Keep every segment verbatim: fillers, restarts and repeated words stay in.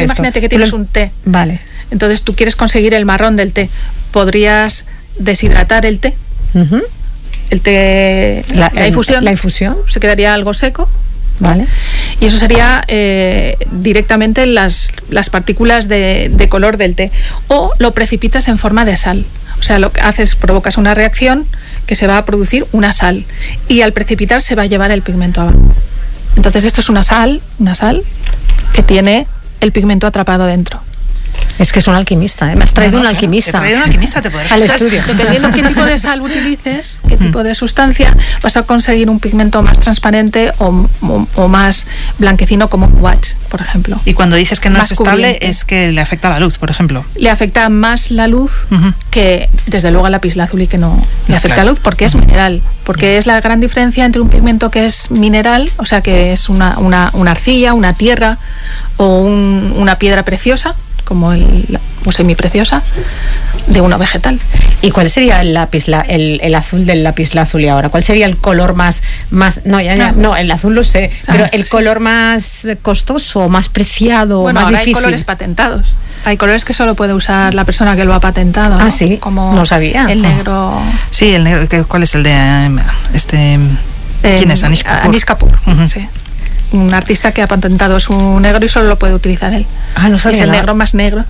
imagínate que tienes Pero, un té. Vale. Entonces tú quieres conseguir el marrón del té. ¿Podrías deshidratar el té? Uh-huh. El té, La, la infusión. La infusión. Se quedaría algo seco. Vale. Y eso sería eh, directamente las, las partículas de, de color del té. O lo precipitas en forma de sal. O sea, lo que haces, provocas una reacción que se va a producir una sal. Y al precipitar se va a llevar el pigmento abajo. Entonces esto es una sal, una sal que tiene el pigmento atrapado dentro. Es que es un alquimista, ¿eh? Me has traído no, no, un claro, alquimista. Te he traído un alquimista, te puedes al Entonces, estudio. Dependiendo qué tipo de sal utilices, qué tipo de sustancia, vas a conseguir un pigmento más transparente o, o, o más blanquecino, como un watch, por ejemplo. Y cuando dices que no Más es estable, cubriente. es que le afecta la luz, por ejemplo. Le afecta más la luz Uh-huh. que, desde luego, al lapislázuli, que no le No, afecta claro. la luz, porque es mineral. Porque es la gran diferencia entre un pigmento que es mineral, o sea, que es una, una, una arcilla, una tierra o un, una piedra preciosa, como el, o semipreciosa, de uno vegetal. ¿Y cuál sería el lápiz, la, el, el azul del lapislázuli ahora? ¿Cuál sería el color más, más no, ya, ya, no, el azul lo sé, O sea, pero el sí. color más costoso, más preciado, Bueno, más ahora difícil? hay colores patentados. Hay colores que solo puede usar la persona que lo ha patentado, ¿no? Ah, sí, Como no sabía. el negro. Sí, el negro, ¿qué- ¿cuál es el de eh, este? eh, ¿Quién es? Anish Kapoor. Anish Kapoor, Uh-huh. sí. Un artista que ha patentado su negro y solo lo puede utilizar él. Ah, no Es sabía el nada. negro más negro.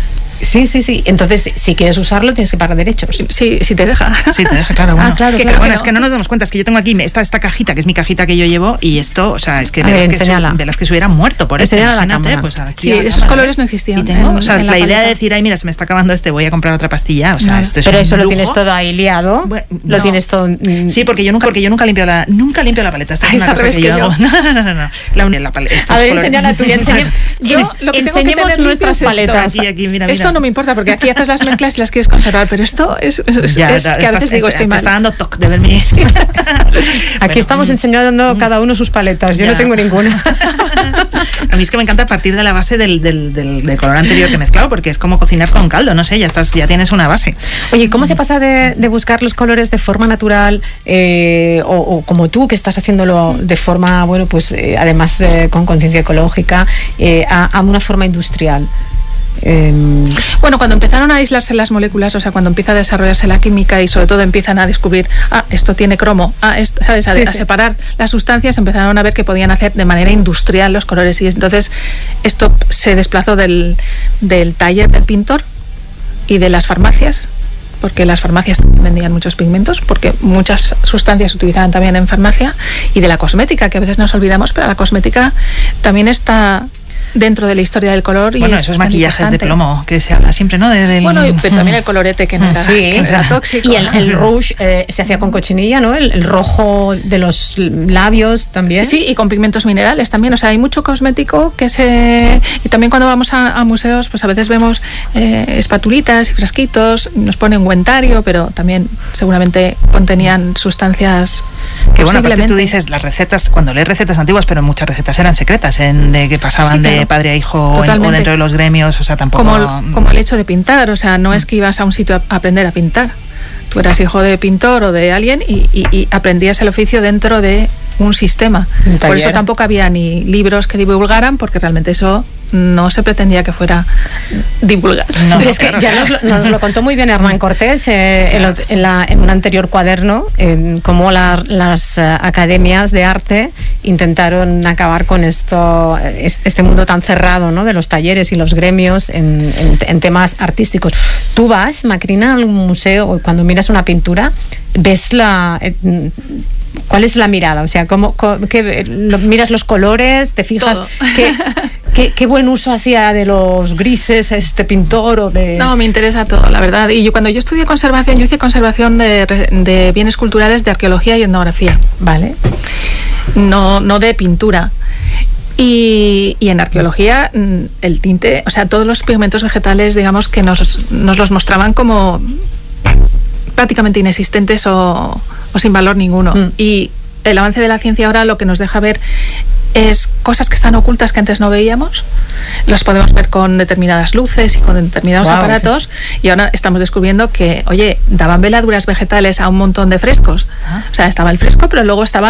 Sí, sí, sí. Entonces, si quieres usarlo, tienes que pagar derechos. Sí, si te deja. Sí, te deja claro. Bueno. Ah, claro, Que, claro. bueno, Que es no. que no nos damos cuenta, es que yo tengo aquí esta, esta cajita, que es mi cajita que yo llevo, y esto, o sea, es que A ver, Velázquez, enséñala. su, Velázquez hubiera muerto por esto. Enséñala a la imagínate, cámara. pues aquí Sí, a la esos cámara, colores ¿ves? no existían Y tengo, en- o sea, en la, la idea paleta. de decir, ay, mira, se me está acabando este, voy a comprar otra pastilla, o sea, Nada. esto es Pero un eso lo lujo. tienes todo ahí liado. Bueno, lo no. tienes todo. mm, Sí, porque yo nunca, porque yo nunca limpio la, nunca limpio la paleta. Esto es Ay, una es al cosa revés que yo que yo. hago. No, no, no, no. La, la paleta, estos A ver, colores. enséñala tú y enseñe- Yo ens- lo que tengo que enseñemos tener nuestras limpio es esto. paletas. Aquí, aquí, mira, mira. Esto no me importa, porque aquí haces las mezclas y las quieres conservar, pero esto es, es, es- Ya, es ya, que a veces estás- digo te- estoy te mal. está dando toque de ver mis... Aquí Bueno, estamos mm, enseñando cada uno sus paletas. Yo ya. no tengo ninguna. A mí es que me encanta partir de la base del, del, del, del color anterior que he mezclado, porque es como cocinar con caldo, no sé, ya estás, ya tienes una base. Oye, ¿cómo se pasa de, de buscar los colores de forma natural eh, o, o como tú, que estás haciéndolo de forma, bueno, pues eh, además eh, con conciencia ecológica, eh, a, a una forma industrial? Eh, Bueno, cuando empezaron a aislarse las moléculas, o sea, cuando empieza a desarrollarse la química y sobre todo empiezan a descubrir, ah, esto tiene cromo, ah, esto, ¿sabes? A, Sí, a sí. separar las sustancias, empezaron a ver que podían hacer de manera industrial los colores y entonces esto se desplazó del, del taller del pintor y de las farmacias, porque las farmacias también vendían muchos pigmentos, porque muchas sustancias se utilizaban también en farmacia, y de la cosmética, que a veces nos olvidamos, pero la cosmética también está dentro de la historia del color. Y Bueno, es esos bastante maquillajes de importante. plomo que se habla siempre, ¿no? De, del... Bueno, y- pero también el colorete que no era, Sí, que no era tóxico. y el, el rouge eh, se hacía con cochinilla, ¿no? El, el rojo de los labios también. Sí, y con pigmentos minerales también. O sea, hay mucho cosmético que se... Y también cuando vamos a, a museos, pues a veces vemos eh, espatulitas y frasquitos, nos ponen ungüentario, pero también seguramente contenían sustancias... Que bueno, aparte posiblemente. tú dices las recetas, cuando lees recetas antiguas, pero muchas recetas eran secretas, en, de que pasaban Sí, de claro. padre a hijo en- o Totalmente. dentro de los gremios, o sea, tampoco... Como, como el hecho de pintar, o sea, no es que ibas a un sitio a aprender a pintar. Tú eras hijo de pintor o de alguien y, y, y aprendías el oficio dentro de un sistema. Un Por eso taller. tampoco había ni libros que divulgaran, porque realmente eso no se pretendía que fuera divulgar. No, Pero es que claro, ya claro. nos, lo- nos lo contó muy bien Hernán Cortés eh, en, lo- en la- en un anterior cuaderno, en cómo la- las eh, academias de arte intentaron acabar con esto, es- este mundo tan cerrado, ¿no? De los talleres y los gremios en, en- en temas artísticos. Tú vas, Macrina, a un museo o cuando miras una pintura, ves la... eh, ¿cuál es la mirada? O sea, ¿cómo, co- qué- lo- miras los colores, te fijas Todo. qué, qué, qué buen uso hacía de los grises este pintor o de... No, me interesa todo, la verdad. Y yo cuando yo estudié conservación, yo hice conservación de, re- de bienes culturales de arqueología y etnografía, Vale. no, no de pintura. Y, y en arqueología mm, el tinte, o sea, todos los pigmentos vegetales, digamos que nos, nos los mostraban como prácticamente inexistentes o, o sin valor ninguno. Mm. Y el avance de la ciencia ahora lo que nos deja ver es cosas que están ocultas que antes no veíamos, las podemos ver con determinadas luces y con determinados Wow. aparatos, y ahora estamos descubriendo que, oye, daban veladuras vegetales a un montón de frescos. Ah. O sea, estaba el fresco, pero luego estaba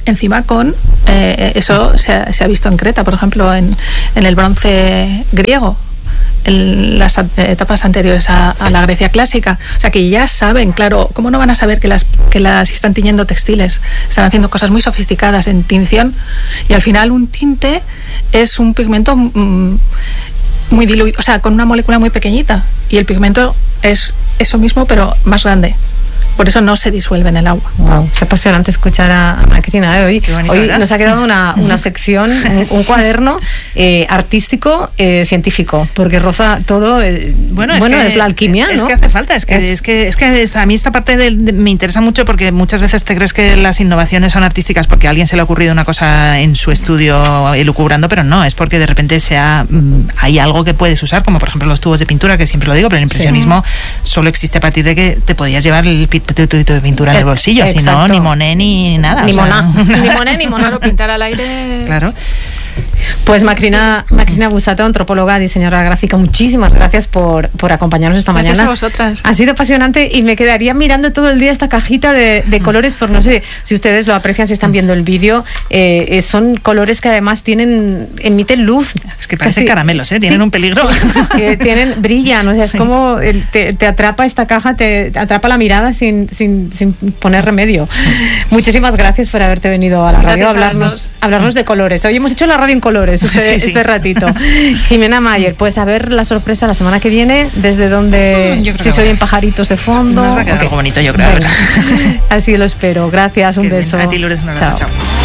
encima con, eh, eso se ha, se ha visto en Creta, por ejemplo, en, en el bronce griego, en las etapas anteriores a, a la Grecia clásica. O sea, que ya saben, claro, ¿cómo no van a saber que las, que las están tiñendo textiles? Están haciendo cosas muy sofisticadas en tinción, y al final un tinte es un pigmento mmm, muy diluido, o sea, con una molécula muy pequeñita, y el pigmento es eso mismo, pero más grande. Por eso no se disuelve en el agua. Wow, qué apasionante escuchar a, a Macrina. ¿eh? Hoy, bonito, hoy nos ha quedado una, una sección, un, un cuaderno eh, artístico, eh, científico, porque roza todo. Eh, bueno, es, bueno que, es la alquimia, es ¿no? que hace falta, es que es, es que, es que esta, a mí esta parte de, de, me interesa mucho, porque muchas veces te crees que las innovaciones son artísticas porque a alguien se le ha ocurrido una cosa en su estudio elucubrando, pero no, es porque de repente sea, hay algo que puedes usar, como por ejemplo los tubos de pintura, que siempre lo digo, pero el impresionismo sí. solo existe a partir de que te podías llevar el de pintura en el bolsillo, si no, ni Monet ni nada. Ni o sea, Moná. Ni Monet ni Moná. Pintar al aire. Claro. Pues Macrina, sí. Macrina Bussato, antropóloga, diseñadora gráfica, muchísimas gracias por, por acompañarnos esta gracias mañana. A vosotras. Ha sido apasionante y me quedaría mirando todo el día esta cajita de, de colores, por no sé si ustedes lo aprecian, si están viendo el vídeo. Eh, son colores que además tienen, emiten luz. Es que parecen caramelos, ¿eh? Tienen sí, un peligro. Sí, eh, tienen, brillan, o sea, es sí. como el, te, te atrapa esta caja, te, te atrapa la mirada sin, sin, sin poner remedio. Muchísimas gracias por haberte venido a la radio a hablarnos, a hablarnos de colores. Hoy hemos hecho la radio en colores. Este, sí, sí. este ratito. Jimena Mayer, pues a ver la sorpresa la semana que viene, desde donde, mm, si soy en pajaritos de fondo. Nos va a quedar okay. algo bonito, yo creo. Así lo espero. Gracias, un que beso. A ti, Lourdes, un abrazo. Chao. Chao.